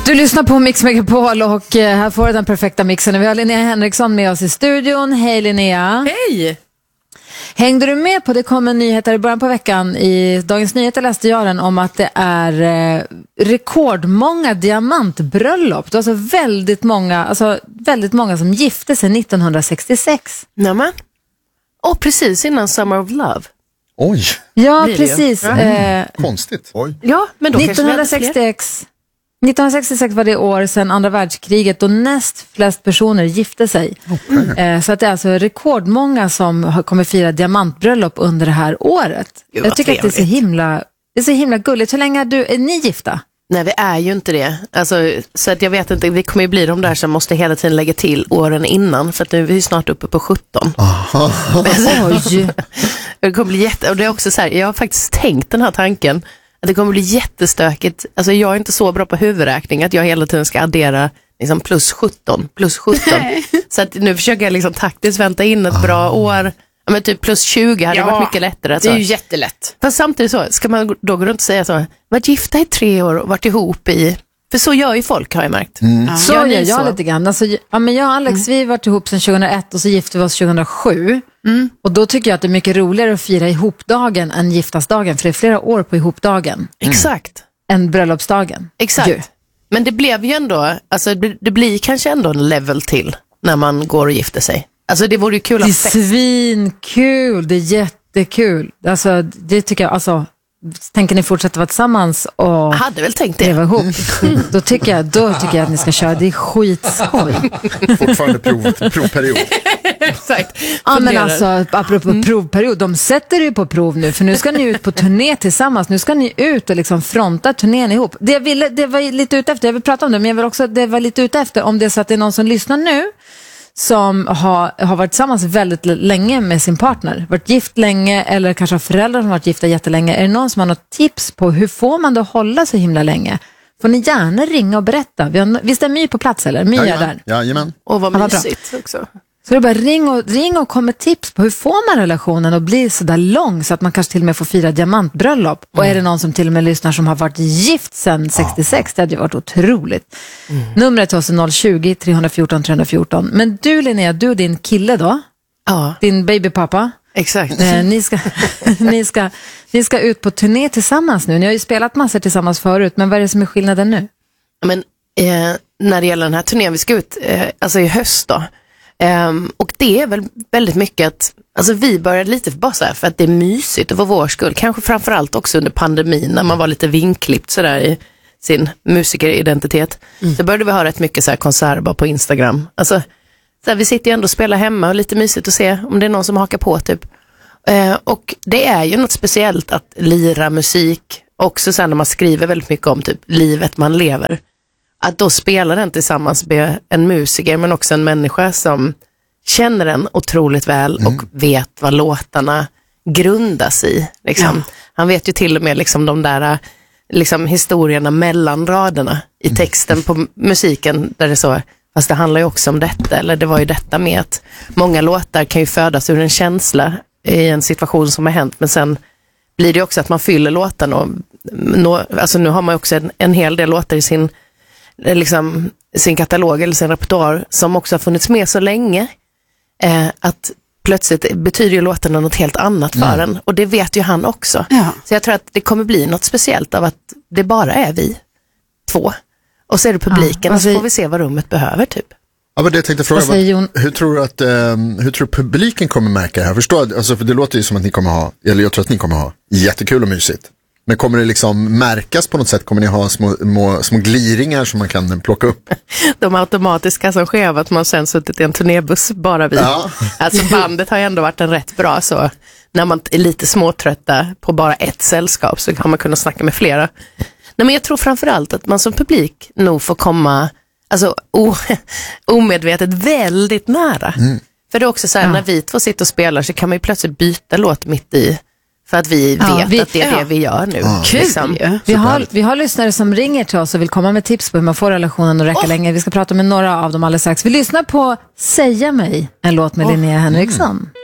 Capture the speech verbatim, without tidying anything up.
Du lyssnar på Mix Megapol och här får du den perfekta mixen. Vi har Linnea Henriksson med oss i studion. Hej Linnea. Hej. Hängde du med på, det kom en nyhet i början på veckan i Dagens Nyheter läste jag den om att det är eh, rekordmånga diamantbröllop. Det var alltså väldigt många, alltså väldigt många som gifte sig nittonhundrasextiosex. Nämen. Och precis innan Summer of Love. Oj. Ja, precis. Mm. Eh, Konstigt. Oj. Ja, men då nittonhundrasextiosex nittonhundrasextiosex var det år sedan andra världskriget och näst flest personer gifte sig. Okay. Eh, så att det är alltså rekordmånga som har kommit fira diamantbröllop under det här året. Gud, jag tycker trevligt. att det är så himla, det är så himla gulligt. Hur länge är, du, är ni gifta? Nej, vi är ju inte det. Alltså, så att jag vet inte, vi kommer ju bli de där som måste hela tiden lägga till åren innan. För att nu är vi snart uppe på sjutton. Oj. Det kommer bli jätte, och det är också så här, jag har faktiskt tänkt den här tanken. Att det kommer bli jättestökigt. Alltså jag är inte så bra på huvudräkning att jag hela tiden ska addera liksom plus sjutton, plus sjutton. Så att nu försöker jag liksom taktiskt vänta in ett bra år. Ja, men typ plus tjugo hade ja, varit mycket lättare. Alltså. Det är ju jättelätt. Fast samtidigt så, ska man då gå runt och säga så, varit gifta i tre år och varit ihop i, för så gör ju folk har jag märkt. Mm. Ja. Så gör jag, jag så? lite grann. Alltså, ja, men jag och Alex, mm. vi har varit ihop sedan tjugohundraett och så gifte vi oss tjugohundrasju. Mm. Och då tycker jag att det är mycket roligare att fira ihopdagen än giftasdagen, för det är flera år på ihopdagen. Mm. Exakt. Än bröllopsdagen. Exakt. Ju. Men det blev ju ändå, alltså det, det blir kanske ändå en level till när man går och gifter sig. Alltså det vore ju kul att festa. Det är svinkul, det är jättekul. Alltså det tycker jag, alltså tänker ni fortsätta vara tillsammans och jag hade väl tänkt det. Leva ihop. Då tycker jag, då tycker jag att ni ska köra, det är skitskoj. Fortfarande prov, provperiod. Exakt. Ja, men alltså apropå mm. provperiod, de sätter ju på prov nu, för nu ska ni ut på turné tillsammans. Nu ska ni ut och liksom fronta turnén ihop. Det jag ville, det var lite ute efter, jag vill prata om det, men jag vill också, det var lite ute efter om det är så att det är någon som lyssnar nu som har, har varit tillsammans väldigt länge med sin partner, varit gift länge eller kanske har föräldrar som har varit gifta jättelänge. Är det någon som har något tips på hur får man då hålla så himla länge? Får ni gärna ringa och berätta. Vi har, visst är My på plats eller? My är där. Jajamän. Och vad mysigt också. Så det är bara ring och, ring och kom med tips på hur får man relationen och bli så där lång så att man kanske till och med får fira diamantbröllop. Mm. Och är det någon som till och med lyssnar som har varit gift sedan sextiosex, det hade ju varit otroligt. Mm. Numret till oss är noll tjugo, tre fjorton, tre fjorton. Men du Linnea, du och din kille då? Ja. Din babypappa? Exakt. Eh, ni, ska, ni, ska, ni ska ut på turné tillsammans nu. Ni har ju spelat massor tillsammans förut, men vad är det som är skillnaden nu? Men eh, när det gäller den här turnén, vi ska ut eh, alltså i höst då. Um, och det är väl väldigt mycket att alltså vi började lite för bara så här för att det är mysigt och för vår skull, kanske framförallt också under pandemin när man var lite vinklippt sådär i sin musikeridentitet. Mm. Så började vi ha rätt mycket så här konserter på Instagram. Alltså så här, vi sitter ju ändå och spelar hemma och lite mysigt att se om det är någon som hakar på typ. Uh, och det är ju något speciellt att lira musik också sen när man skriver väldigt mycket om typ livet man lever. Att då spela den tillsammans med en musiker men också en människa som känner den otroligt väl och mm. vet vad låtarna grundas i. Liksom. Ja. Han vet ju till och med liksom, de där liksom, historierna mellan raderna i texten på musiken där det så, fast det handlar ju också om detta, eller det var ju detta med att många låtar kan ju födas ur en känsla i en situation som har hänt, men sen blir det också att man fyller låten och nå, alltså nu har man också en, en hel del låtar i sin liksom sin katalog eller sin repertoar som också har funnits med så länge eh, att plötsligt betyder ju låtarna något helt annat för mm. en, och det vet ju han också. Ja. Så jag tror att det kommer bli något speciellt av att det bara är vi två och så är det publiken ja, och så får vi se vad rummet behöver typ. Ja, men det jag tänkte fråga var, hur tror du att um, hur tror du publiken kommer märka det här? Förstår, alltså, för det låter ju som att ni kommer ha, eller jag tror att ni kommer ha jättekul och mysigt. Men kommer det liksom märkas på något sätt? Kommer ni ha små, små, små gliringar som man kan plocka upp? De automatiska som sker att man sen suttit i en turnébuss bara vid. Ja. Alltså bandet har ju ändå varit en rätt bra så. När man är lite småtrötta på bara ett sällskap så kan man kunna snacka med flera. Nej, men jag tror framförallt att man som publik nog får komma alltså, o, omedvetet väldigt nära. Mm. För det är också så här, ja. När vi två sitter och spelar så kan man ju plötsligt byta låt mitt i. För att vi vet ja, vi, att det är ja. det vi gör nu. Ja. Kul liksom. Ja. Vi, har, vi har lyssnare som ringer till oss och vill komma med tips på hur man får relationen att räcka oh. länge. Vi ska prata med några av dem alldeles strax. Vi lyssnar på Säga mig, en låt med oh. Linnea Henriksson. Mm.